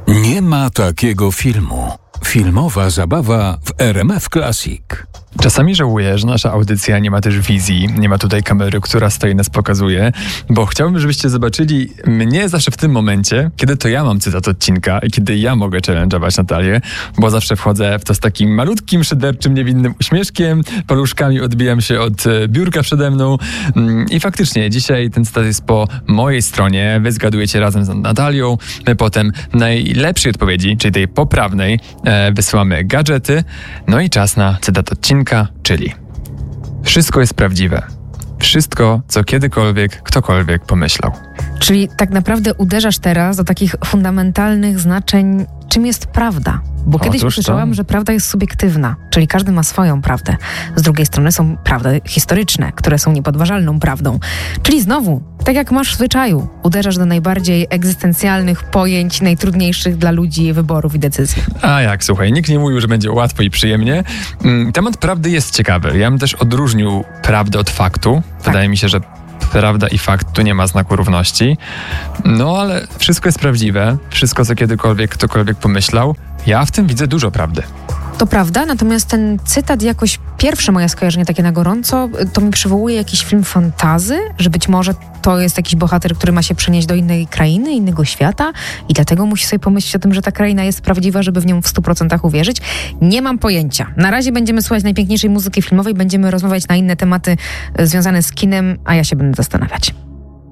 Nie ma takiego filmu. Filmowa zabawa w RMF Classic. Czasami żałuję, że nasza audycja nie ma też wizji, nie ma tutaj kamery, która stoi nas pokazuje, bo chciałbym, żebyście zobaczyli mnie zawsze w tym momencie, kiedy to ja mam cytat odcinka i kiedy ja mogę challenge'ować Natalię, bo zawsze wchodzę w to z takim malutkim, szyderczym, niewinnym uśmieszkiem, paluszkami odbijam się od biurka przede mną i faktycznie dzisiaj ten cytat jest po mojej stronie, wy zgadujecie razem z Natalią, my potem najlepszej odpowiedzi, czyli tej poprawnej, wysyłamy gadżety, no i czas na cytat odcinka, czyli wszystko jest prawdziwe. Wszystko, co kiedykolwiek ktokolwiek pomyślał. Czyli tak naprawdę uderzasz teraz do takich fundamentalnych znaczeń, czym jest prawda. Bo kiedyś usłyszałam, że prawda jest subiektywna, czyli każdy ma swoją prawdę. Z drugiej strony są prawdy historyczne, które są niepodważalną prawdą. Czyli znowu, tak jak masz w zwyczaju, uderzasz do najbardziej egzystencjalnych pojęć, najtrudniejszych dla ludzi wyborów i decyzji. A jak, słuchaj, nikt nie mówił, że będzie łatwo i przyjemnie. Temat prawdy jest ciekawy. Ja bym też odróżnił prawdę od faktu. Wydaje mi się, że prawda i fakt tu nie ma znaku równości. No ale wszystko jest prawdziwe. Wszystko, co kiedykolwiek ktokolwiek pomyślał. Ja w tym widzę dużo prawdy. To prawda, natomiast ten cytat jakoś, pierwsze moje skojarzenie takie na gorąco, to mi przywołuje jakiś film fantazy, że być może to jest jakiś bohater, który ma się przenieść do innej krainy, innego świata i dlatego musi sobie pomyśleć o tym, że ta kraina jest prawdziwa, żeby w nią w 100% uwierzyć. Nie mam pojęcia. Na razie będziemy słuchać najpiękniejszej muzyki filmowej, będziemy rozmawiać na inne tematy związane z kinem, a ja się będę zastanawiać.